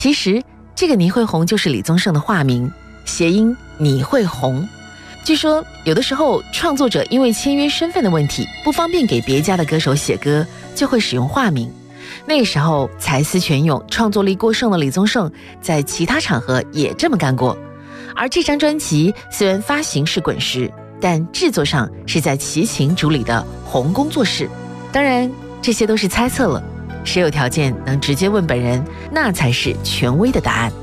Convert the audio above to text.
其实这个倪慧红就是李宗盛的化名，谐音你会红。据说有的时候创作者因为签约身份的问题，不方便给别家的歌手写歌，就会使用化名。那时候才思泉涌、创作力过剩的李宗盛，在其他场合也这么干过。而这张专辑虽然发行是滚石，但制作上是在齐秦主理的红工作室。当然这些都是猜测了，谁有条件能直接问本人，那才是权威的答案。